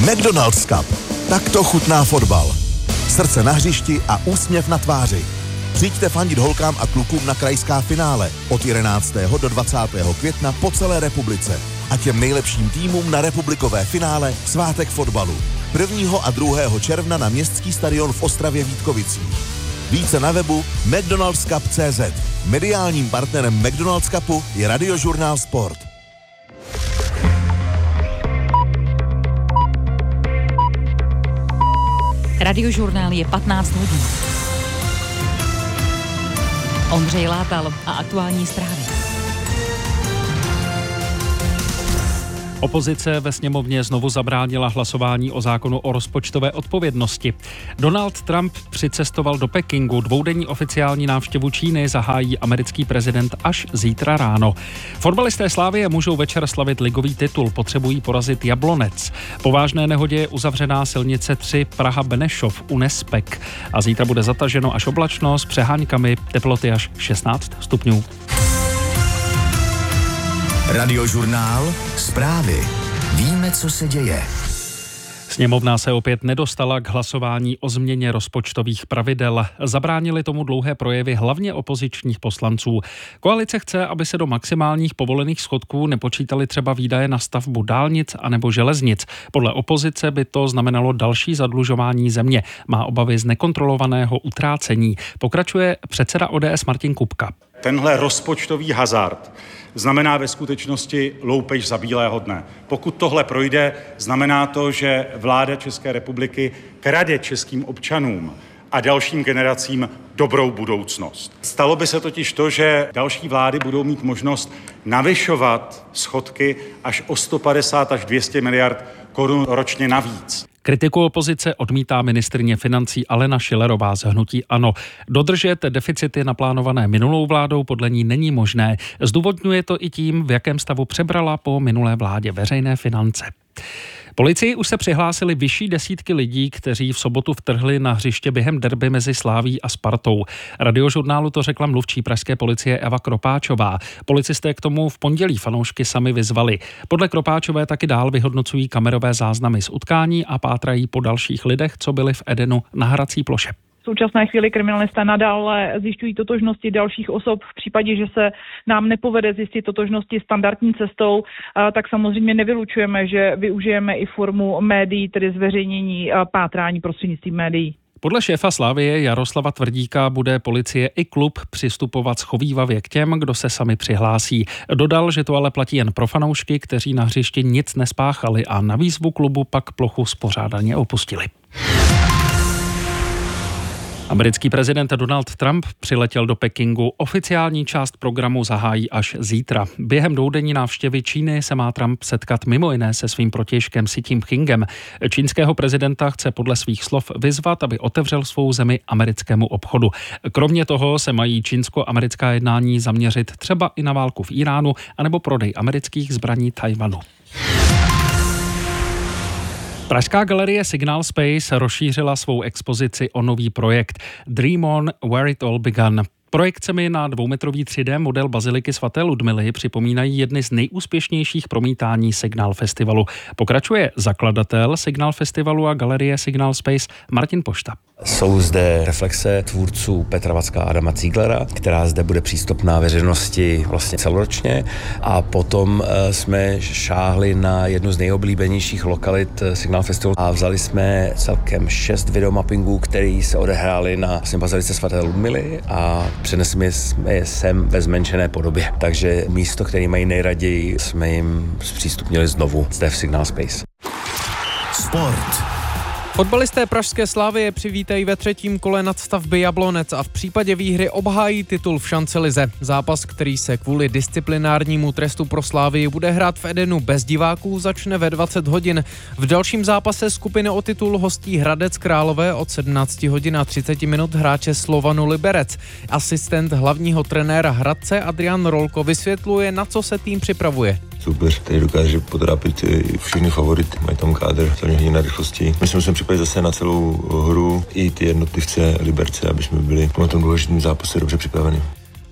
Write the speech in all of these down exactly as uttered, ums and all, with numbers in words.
McDonald's Cup. Tak to chutná fotbal. Srdce na hřišti a úsměv na tváři. Přijďte fandit holkám a klukům na krajská finále od jedenáctého do dvacátého května po celé republice. A těm nejlepším týmům na republikové finále svátek fotbalu. prvního a druhého června na Městský stadion v Ostravě Vítkovicích. Více na webu mcdonalds cup tečka cé zet. Mediálním partnerem McDonald's Cupu je Radiožurnál Sport. Radiožurnál je patnáct hodin. Ondřej Látal a aktuální zprávy. Opozice ve sněmovně znovu zabránila hlasování o zákonu o rozpočtové odpovědnosti. Donald Trump přicestoval do Pekingu. Dvoudenní oficiální návštěvu Číny zahájí americký prezident až zítra ráno. Fotbalisté Slavie můžou večer slavit ligový titul, potřebují porazit Jablonec. Po vážné nehodě je uzavřená silnice tři Praha-Benešov u Nespek a zítra bude zataženo až oblačno s přeháňkami, teploty až šestnáct stupňů. Radiožurnál Zprávy. Víme, co se děje. Sněmovna se opět nedostala k hlasování o změně rozpočtových pravidel. Zabránili tomu dlouhé projevy hlavně opozičních poslanců. Koalice chce, aby se do maximálních povolených schodků nepočítaly třeba výdaje na stavbu dálnic anebo železnic. Podle opozice by to znamenalo další zadlužování země. Má obavy z nekontrolovaného utrácení. Pokračuje předseda O D S Martin Kupka. Tenhle rozpočtový hazard znamená ve skutečnosti loupež za bílého dne. Pokud tohle projde, znamená to, že vláda České republiky krade českým občanům a dalším generacím dobrou budoucnost. Stalo by se totiž to, že další vlády budou mít možnost navyšovat schodky až o sto padesát až dvě stě miliard korun ročně navíc. Kritiku opozice odmítá ministryně financí Alena Schillerová z hnutí ANO. Dodržet deficity naplánované minulou vládou podle ní není možné. Zdůvodňuje to i tím, v jakém stavu přebrala po minulé vládě veřejné finance. Policii už se přihlásili vyšší desítky lidí, kteří v sobotu vtrhli na hřiště během derby mezi Sláví a Spartou. Radiožurnálu to řekla mluvčí pražské policie Eva Kropáčová. Policisté k tomu v pondělí fanoušky sami vyzvali. Podle Kropáčové taky dál vyhodnocují kamerové záznamy z utkání a pátrají po dalších lidech, co byli v Edenu na hrací ploše. V současné chvíli kriminalisté nadále zjišťují totožnosti dalších osob. V případě, že se nám nepovede zjistit totožnosti standardní cestou, tak samozřejmě nevylučujeme, že využijeme i formu médií, tedy zveřejnění pátrání prostřednictvím médií. Podle šéfa Slavie Jaroslava Tvrdíka bude policie i klub přistupovat schovívavě k těm, kdo se sami přihlásí. Dodal, že to ale platí jen pro fanoušky, kteří na hřišti nic nespáchali a na výzvu klubu pak plochu spořádaně opustili. Americký prezident Donald Trump přiletěl do Pekingu. Oficiální část programu zahájí až zítra. Během dvoudenní návštěvy Číny se má Trump setkat mimo jiné se svým protějškem Xi Jinpingem. Čínského prezidenta chce podle svých slov vyzvat, aby otevřel svou zemi americkému obchodu. Kromě toho se mají čínsko-americká jednání zaměřit třeba i na válku v Iránu anebo prodej amerických zbraní Tajvanu. Pražská galerie Signal Space rozšířila svou expozici o nový projekt Dream On Where It All Began. Projekcemi na dvoumetrový tři dé model baziliky svaté Ludmily připomínají jedny z nejúspěšnějších promítání Signal Festivalu. Pokračuje zakladatel Signal Festivalu a galerie Signal Space Martin Pošta. Jsou zde reflexe tvůrců Petra Vacka a Adama Zieglera, která zde bude přístupná veřejnosti vlastně celoročně. A potom jsme šáhli na jednu z nejoblíbenějších lokalit Signal Festivalu a vzali jsme celkem šest videomappingů, které se odehrály na vlastně bazilice svaté Ludmily a přenesli jsme je sem ve zmenšené podobě. Takže místo, které mají nejraději, jsme jim zpřístupnili znovu zde v Signal Space. Sport. Fotbalisté pražské Slavie přivítají ve třetím kole nadstavby Jablonec a v případě výhry obhájí titul v šancelize. Zápas, který se kvůli disciplinárnímu trestu pro Slavii bude hrát v Edenu bez diváků, začne ve dvacet hodin. V dalším zápase skupiny o titul hostí Hradec Králové od sedmnáct hodin a třicet minut hráče Slovanu Liberec. Asistent hlavního trenéra Hradce Adrian Rolko vysvětluje, na co se tým připravuje. Soupeř, který dokáže potrápit všechny favority, mají tam kádr, celý hodně na rychlosti. My jsme museli připravit zase na celou hru i ty jednotlivce Liberce, aby jsme byli v tom důležitém zápase dobře připraveni.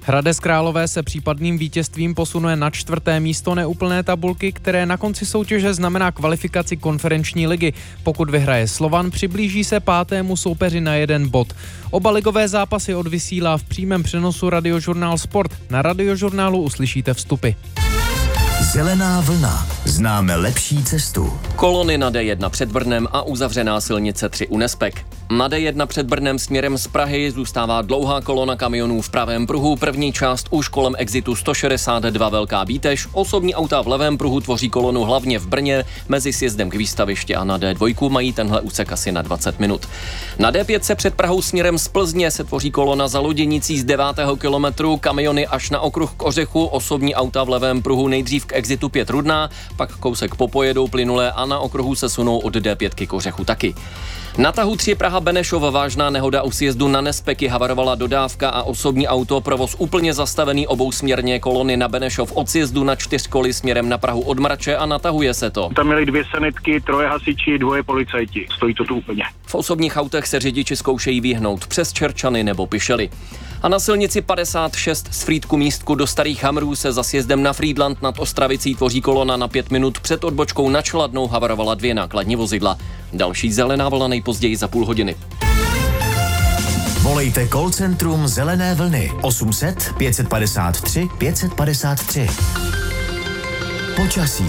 Hradec Králové se případným vítězstvím posunuje na čtvrté místo neúplné tabulky, které na konci soutěže znamená kvalifikaci konferenční ligy. Pokud vyhraje Slovan, přiblíží se pátému soupeři na jeden bod. Oba ligové zápasy odvysílá v přímém přenosu Radiožurnál Sport. Na Radiožurnálu uslyšíte vstupy. Zelená vlna. Známe lepší cestu. Kolony na D jedna před Brnem a uzavřená silnice tři u Nespek. Na D jedna před Brnem směrem z Prahy zůstává dlouhá kolona kamionů v pravém pruhu. První část už kolem exitu sto šedesát dva Velká Bítež. Osobní auta v levém pruhu tvoří kolonu hlavně v Brně. Mezi sjezdem k výstavišti a na D dva mají tenhle úsek asi na dvacet minut. Na D pět se před Prahou směrem z Plzně se tvoří kolona za Loděnicí z devátého kilometru. Kamiony až na okruh k Ořechu. Osobní auta v levém pruhu nejdřív k exitu pět Rudná, pak kousek popojedou plynule a na okruhu se sunou od D pět k Ořechu taky. Na tahu tři Praha Benešov vážná nehoda u sjezdu na Nespeky, havarovala dodávka a osobní auto, provoz úplně zastavený obousměrně, kolony na Benešov od sjezdu na čtyřkoly směrem na Prahu od Mrače a natahuje se to. Tam měli dvě sanitky, troje hasiči, dvoje policajti. Stojí to tu úplně. V osobních autech se řidiči zkoušejí vyhnout přes Čerčany nebo Pišely. A na silnici padesát šest z Frýdku místku do Starých Hamrů se za sjezdem na Frýdlant nad Ostravicí tvoří kolona na pět minut. Před odbočkou na Čeladnou havarovala dvě nákladní vozidla. Další zelená vlna nejpozději za půl hodiny. Volejte call centrum Zelené vlny osm set pět padesát tři pět padesát tři. Počasí.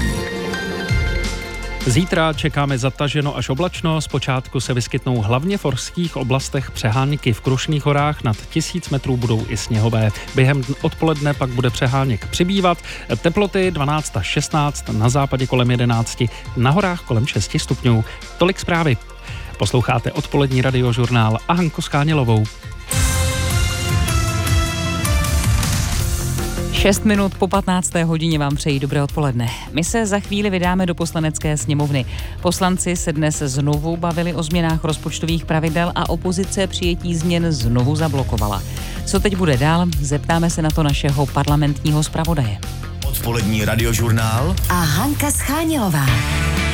Zítra čekáme zataženo až oblačno, zpočátku se vyskytnou hlavně v horských oblastech přehánky, v Krušných horách nad tisíc metrů budou i sněhové. Během odpoledne pak bude přeháněk přibývat, teploty dvanáct až šestnáct, na západě kolem jedenáct, na horách kolem šest stupňů. Tolik zprávy. Posloucháte odpolední Radiožurnál a Hanku Skánělovou. šest minut po patnácté hodině vám přejí dobré odpoledne. My se za chvíli vydáme do Poslanecké sněmovny. Poslanci se dnes znovu bavili o změnách rozpočtových pravidel a opozice přijetí změn znovu zablokovala. Co teď bude dál? Zeptáme se na to našeho parlamentního zpravodaje. Odpolední Radiožurnál a Hanka Schánělová.